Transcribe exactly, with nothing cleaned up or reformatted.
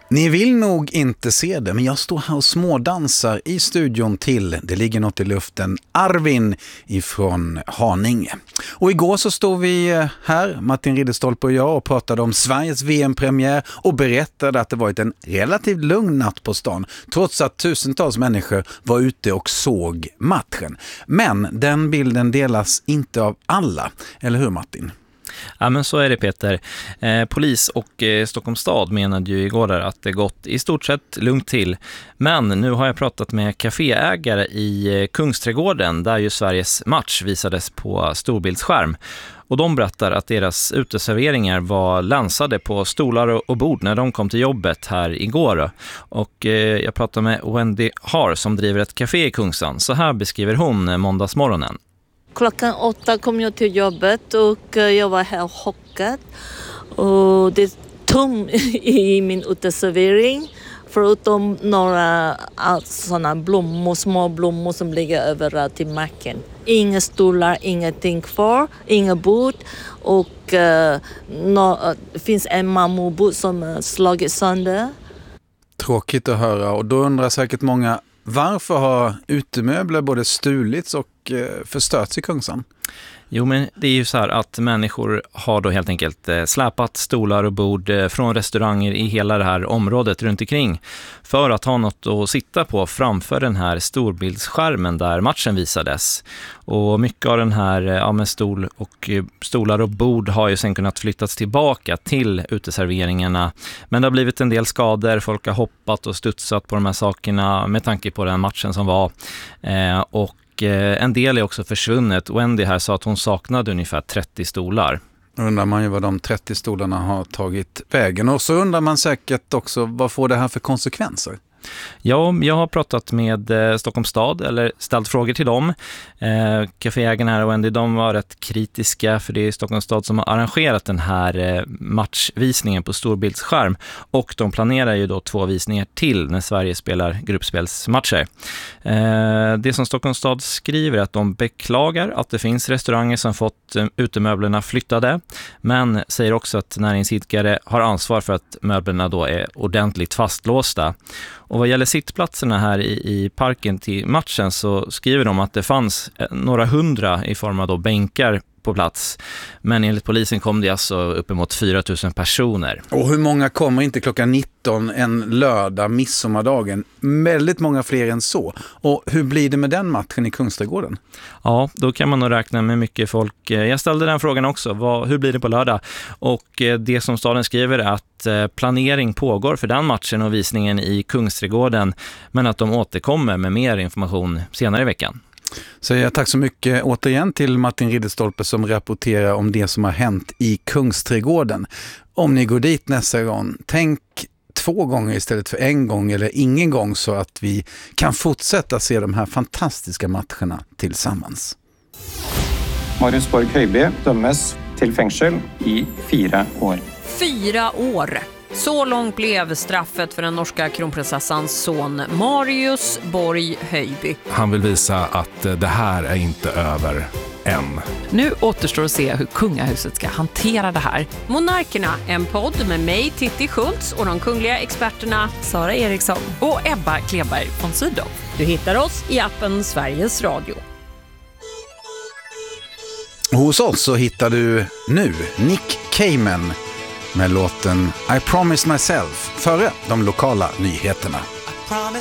Ni vill nog inte se det, men jag står här och smådansar i studion till Det ligger något i luften, Arvin ifrån Haninge. Och igår så stod vi här, Martin Ridderstolpe och jag, och pratade om Sveriges V M-premiär och berättade att det varit en relativt lugn natt på stan, trots att tusentals människor var ute och såg matchen. Men den bilden delas inte av alla, eller hur Martin? Ja, men så är det, Peter. Eh, polis och eh, Stockholms stad menade ju igår där att det gått i stort sett lugnt till. Men nu har jag pratat med kaféägare i eh, Kungsträdgården där ju Sveriges match visades på storbildsskärm. Och de berättar att deras uteserveringar var länsade på stolar och bord när de kom till jobbet här igår. Och eh, jag pratade med Wendy Har som driver ett café i Kungsan. Så här beskriver hon eh, måndagsmorgonen. Klockan åtta kom jag till jobbet och jag var helt chockad. Och det är tom i min uteservering. Förutom några sådana blommor, små blommor som ligger överallt i marken. Inga stolar, ingenting kvar, inga bord. Och uh, no, det finns en marmorbord som slagit sönder. Tråkigt att höra, och då undrar säkert många, varför har utemöbler både stulits och förstörts i Kungsan? Jo, men det är ju så här att människor har då helt enkelt släpat stolar och bord från restauranger i hela det här området runt omkring för att ha något att sitta på framför den här storbildsskärmen där matchen visades. Och mycket av den här ja, med stol och stolar och bord har ju sen kunnat flyttas tillbaka till uteserveringarna. Men det har blivit en del skador, folk har hoppat och studsat på de här sakerna med tanke på den matchen som var. Eh, och en del är också försvunnet. Wendy här sa att hon saknade ungefär trettio stolar. Undrar man ju vad de trettio stolarna har tagit vägen. Och så undrar man säkert också, vad får det här för konsekvenser? Ja, jag har pratat med eh, Stockholms stad, eller ställt frågor till dem. Eh, Caféägarna här och Wendy, de var rätt kritiska för det är Stockholms stad som har arrangerat den här eh, matchvisningen på storbildsskärm. Och de planerar ju då två visningar till när Sverige spelar gruppspelsmatcher. Eh, det som Stockholms stad skriver är att de beklagar att det finns restauranger som fått eh, utemöblerna flyttade. Men säger också att näringsidkare har ansvar för att möblerna då är ordentligt fastlåsta. Och vad gäller sittplatserna här i, i parken till matchen så skriver de att det fanns några hundra i form av då bänkar på plats. Men enligt polisen kom det alltså uppemot fyra tusen personer. Och hur många kommer inte klockan nitton en lördag, midsommardagen? Väldigt många fler än så. Och hur blir det med den matchen i Kungsträdgården? Ja, då kan man nog räkna med mycket folk. Jag ställde den frågan också. Vad, hur blir det på lördag? Och det som staden skriver är att planering pågår för den matchen och visningen i Kungsträdgården. Men att de återkommer med mer information senare i veckan. Så jag tack så mycket återigen till Martin Ridderstolpe som rapporterar om det som har hänt i Kungsträdgården. Om ni går dit nästa gång, tänk två gånger istället för en gång eller ingen gång så att vi kan fortsätta se de här fantastiska matcherna tillsammans. Marius Borg Høiby dömes till fängelse i fyra år. Fyra år. Så långt blev straffet för den norska kronprinsessans son Marius Borg Høiby. Han vill visa att det här är inte över än. Nu återstår att se hur kungahuset ska hantera det här. Monarkerna, en podd med mig Titti Schultz och de kungliga experterna Sara Eriksson och Ebba Kleberg von Sydow. Du hittar oss i appen Sveriges Radio. Hos oss så hittar du nu Nick Cayman med låten I Promised Myself före de lokala nyheterna.